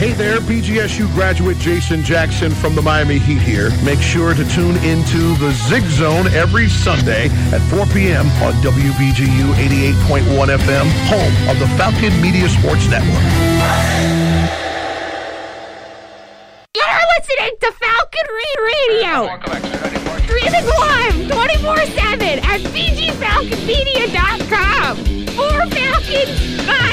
Hey there, BGSU graduate Jason Jackson from the Miami Heat here. Make sure to tune into the Zig Zone every Sunday at 4 p.m. on WBGU 88.1 FM, home of the Falcon Media Sports Network. You're listening to Falcon Read Radio. Streaming live 24/7 at BGFalconmedia.com. For Falcons, by